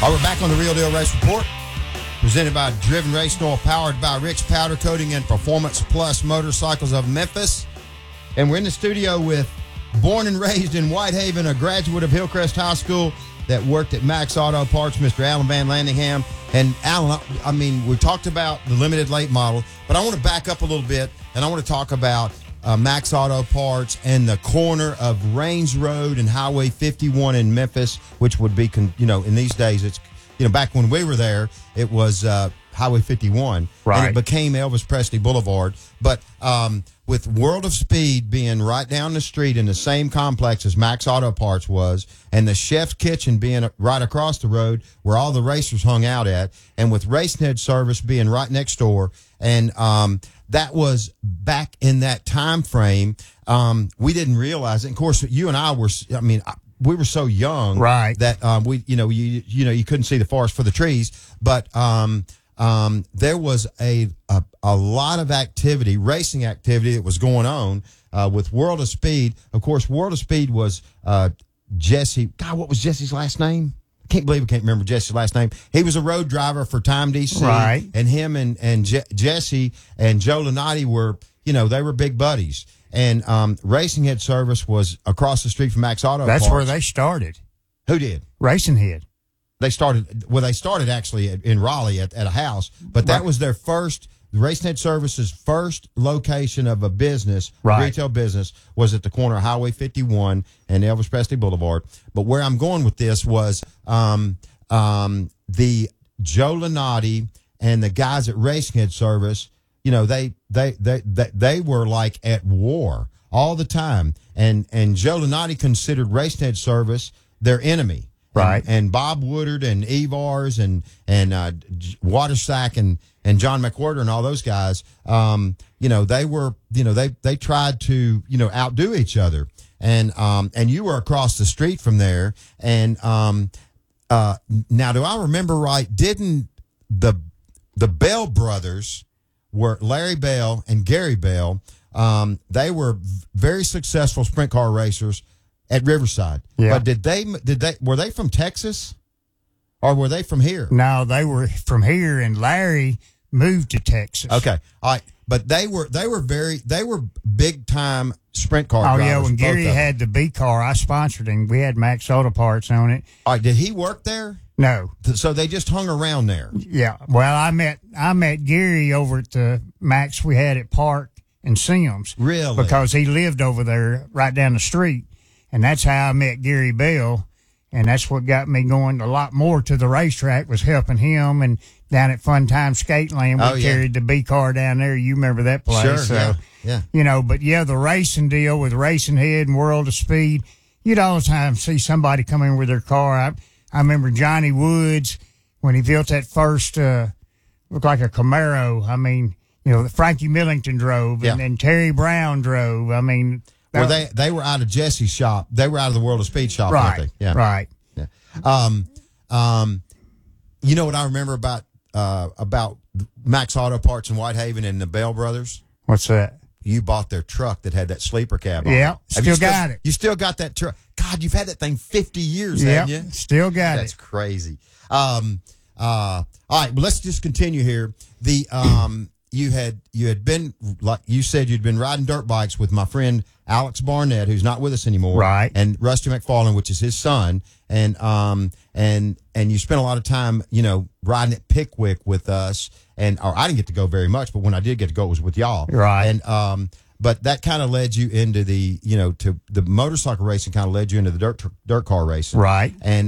All right, we're back on the Real Deal Race Report, presented by Driven Racing Oil, powered by Rich Powder Coating and Performance Plus Motorcycles of Memphis. And we're in the studio with born and raised in Whitehaven, a graduate of Hillcrest High School that worked at Max Auto Parts, Mr. Alan Van Landingham. And Alan, I mean, we talked about the limited late model, but I want to back up a little bit, and I want to talk about Max Auto Parts and the corner of Rains Road and Highway 51 in Memphis, which would be, in these days, it's, back when we were there, it was Highway 51. Right. And it became Elvis Presley Boulevard. But with World of Speed being right down the street in the same complex as Max Auto Parts was, and the Chef's Kitchen being right across the road where all the racers hung out at, and with Racing Head Service being right next door, and that was back in that time frame. We didn't realize it. Of course, you and I were, we were so young, right, that you couldn't see the forest for the trees. But there was a lot of activity, racing activity, that was going on with World of Speed. Of course, World of Speed was Jesse. God, what was Jesse's last name? I can't believe I can't remember Jesse's last name. He was a road driver for Time DC. Right. And him and Jesse and Joe Lunati were, they were big buddies. And Racing Head Service was across the street from Max Auto Parts. That's where they started. Who did? Racing Head. They started actually in Raleigh at a house, but that was their first. Racing Head Service's first location of a business, retail business, was at the corner of Highway 51 and Elvis Presley Boulevard. But where I'm going with this was the Joe Lunati and the guys at Racing Head Service. They were like at war all the time, and Joe Lunati considered Racing Head Service their enemy. Right. And Bob Woodard and Evars and Watersack and John McWhirter and all those guys, they were, they tried to, outdo each other. And you were across the street from there. And now, do I remember right? Didn't the Bell brothers were Larry Bell and Gary Bell? They were very successful sprint car racers at Riverside. Yeah. But were they from Texas, or were they from here? No, they were from here, and Larry moved to Texas. Okay. All right. But they were big time sprint car drivers. Oh, yeah. When Gary had the B car, I sponsored him. We had Max Auto Parts on it. All right. Did he work there? No. So they just hung around there. Yeah. Well, I met Gary over at the Max we had at Park and Sims. Really? Because he lived over there right down the street. And that's how I met Gary Bell. And that's what got me going a lot more to the racetrack, was helping him. And down at Fun Time Skate Land, we carried the B car down there. You remember that place. Sure, so, yeah. But the racing deal with Racing Head and World of Speed, you'd all the time see somebody come in with their car. I remember Johnny Woods, when he built that first, looked like a Camaro. I mean, Frankie Millington drove, and Terry Brown drove. I mean, well, they were out of Jesse's shop. They were out of the World of Speed shop, right? Weren't they? Yeah. Right. Yeah. You know what I remember about Max Auto Parts in Whitehaven and the Bell brothers? What's that? You bought their truck that had that sleeper cab on. Yeah, still got it. You still got that truck. God, you've had that thing 50 years, haven't you? Still got it. That's crazy. All right, well, let's just continue here. You had been, like you said, you'd been riding dirt bikes with my friend Alex Barnett, who's not with us anymore, right? And Rusty McFarland, which is his son, and you spent a lot of time, riding at Pickwick with us, or I didn't get to go very much, but when I did get to go, it was with y'all, right? And but that kind of led you into the, to the motorcycle racing, kind of led you into the dirt car racing, right? And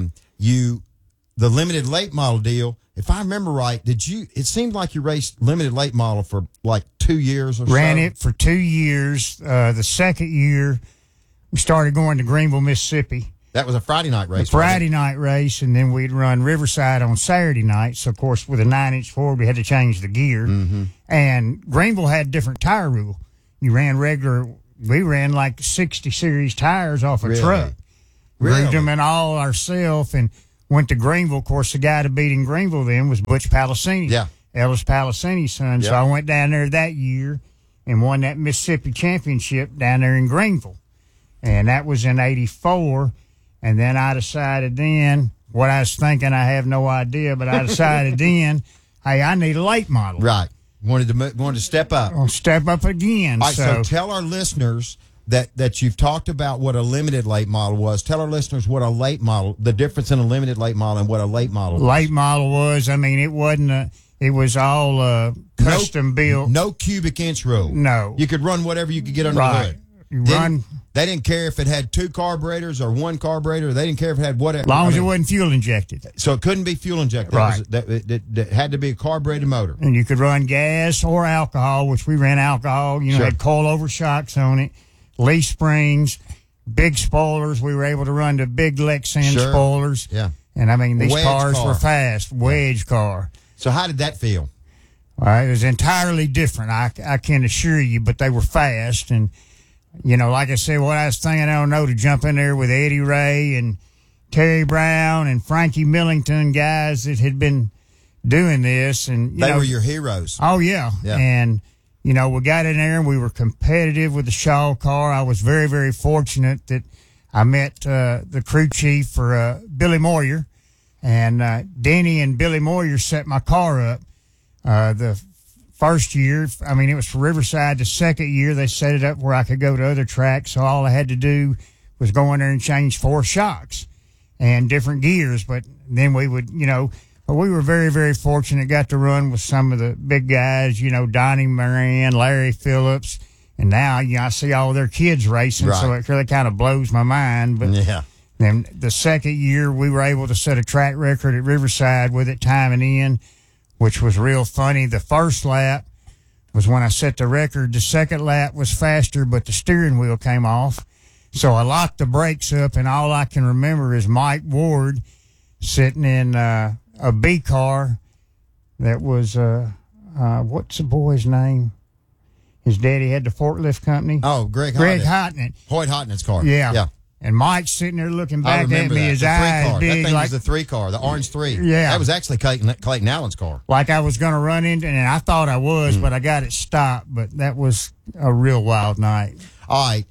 the limited late model deal. If I remember right, it seemed like you raced limited late model for like 2 years or so? Ran it for 2 years. The second year, we started going to Greenville, Mississippi. That was a Friday night race. A Friday night race, and then we'd run Riverside on Saturday night. So, of course, with a 9-inch Ford, we had to change the gear. Mm-hmm. And Greenville had different tire rule. You ran we ran like 60 series tires off a truck. Really? Grooved them in all ourselves, and went to Greenville. Of course, the guy to beat in Greenville then was Butch Palacini. Yeah. Elvis Palacini's son. Yeah. So I went down there that year and won that Mississippi Championship down there in Greenville. And that was in '84. And then I decided then what I was thinking, I have no idea, but I decided then, hey, I need a late model. Right. Wanted to step up. I'll step up again. All right, so tell our listeners that you've talked about what a limited late model was. Tell our listeners what a late model, the difference in a limited late model and what a late model was. Late model was, I mean, it wasn't it was all custom built. No cubic inch rule. No. You could run whatever you could get under the hood. They didn't care if it had 2 carburetors or 1 carburetor. They didn't care if it had whatever. As long as it wasn't fuel injected. So it couldn't be fuel injected. Right. It had to be a carbureted motor. And you could run gas or alcohol, which we ran alcohol. You know, Sure. had coilover shocks on it, leaf springs, big spoilers. We were able to run the big Lexan Sure. spoilers. Yeah. And, I mean, these Wedge cars car. were fast. Wedge car. So how did that feel? All right, it was entirely different, I can assure you, but they were fast. And, you know, like I said, what I was thinking, I don't know, to jump in there with Eddie Ray and Terry Brown and Frankie Millington, guys that had been doing this. And They were your heroes. Oh, yeah. Yeah. And, you know, we got in there and we were competitive with the Shaw car. I was very, very fortunate that I met the crew chief for Billy Moyer. And Denny and Billy Moyer set my car up. The first year, I mean, it was for Riverside. The second year, they set it up where I could go to other tracks. So all I had to do was go in there and change 4 shocks and different gears. But then we would, you know, but we were very, very fortunate. Got to run with some of the big guys, you know, Donnie Moran, Larry Phillips. And now, you know, I see all their kids racing. Right. So it really kind of blows my mind. But Yeah. then the second year, we were able to set a track record at Riverside with it timing in, which was real funny. The first lap was when I set the record. The second lap was faster, but the steering wheel came off. So I locked the brakes up, and all I can remember is Mike Ward sitting in a B car that was, what's the boy's name? His daddy had the forklift company. Oh, Greg Hotnick. Hoyt Hotnick's car. Yeah. Yeah. And Mike's sitting there looking I back at remember me, that. his The 3 eyes car. big, That thing like, was the 3 car, the orange 3. Yeah. That was actually Clayton Allen's car. like I was going to run into, and I thought I was, but I got it stopped. But that was a real wild night. All right.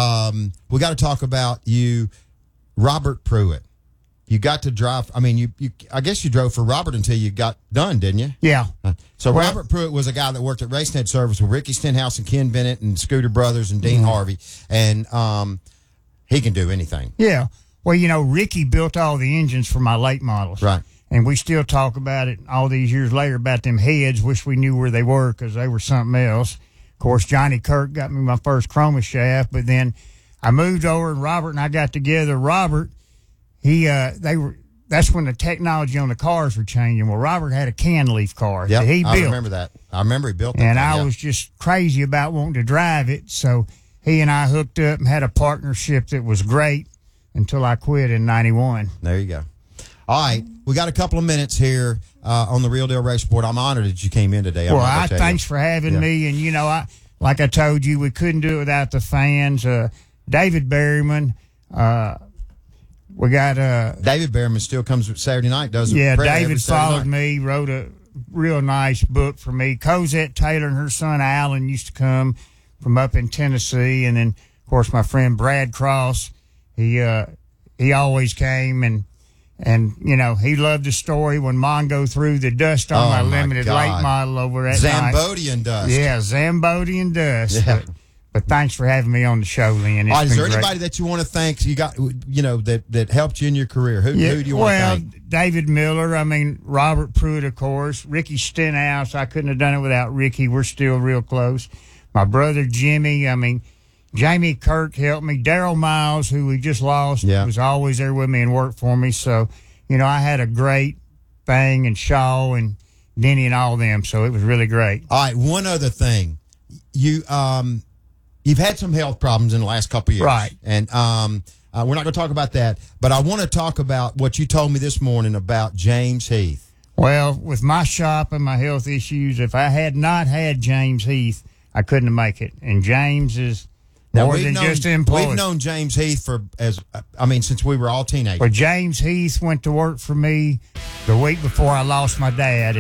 We got to talk about you, Robert Pruitt. You got to drive. I mean, I guess you drove for Robert until you got done, didn't you? Yeah. So Well- Robert Pruitt was a guy that worked at RaceNet Service with Ricky Stenhouse and Ken Bennett and Scooter Brothers and Dean Harvey. And he can do anything. Yeah. Well, you know, Ricky built all the engines for my late models. Right. And we still talk about it all these years later about them heads. Wish we knew where they were because they were something else. Of course, Johnny Kirk got me my first chroma shaft, but then I moved over and Robert and I got together. Robert, that's when the technology on the cars were changing. Well, Robert had a can leaf car that he built. I remember that. I remember he built that. And thing, I yeah. was just crazy about wanting to drive it. So he and I hooked up and had a partnership that was great until I quit in 91. There you go. All right. We got a couple of minutes here on the Real Deal Race Report. I'm honored that you came in today. Well, thanks for having me. And, you know, like I told you, we couldn't do it without the fans. David Berryman, we got David Berryman still comes Saturday night, doesn't he? Yeah, David followed me, wrote a real nice book for me. Cosette Taylor and her son Alan used to come from up in Tennessee, and then of course my friend Brad Cross, he always came and you know, he loved the story when Mongo threw the dust on my limited late model over that Zambodian dust. Yeah, Zambodian dust. Yeah. But thanks for having me on the show, Lynn. All right, is there anybody that you want to thank? You got, you know, that helped you in your career? Who do you want to thank? Well, David Miller. I mean, Robert Pruitt, of course. Ricky Stenhouse. I couldn't have done it without Ricky. We're still real close. My brother Jimmy. I mean, Jamie Kirk helped me. Daryl Miles, who we just lost, was always there with me and worked for me. So, you know, I had a great thing, and Shaw and Denny and all them. So it was really great. All right, one other thing. You've had some health problems in the last couple of years. Right. And we're not going to talk about that, but I want to talk about what you told me this morning about James Heath. Well, with my shop and my health issues, if I had not had James Heath, I couldn't make it. And James is more than just an employee. We've known James Heath since we were all teenagers. Well, James Heath went to work for me the week before I lost my dad.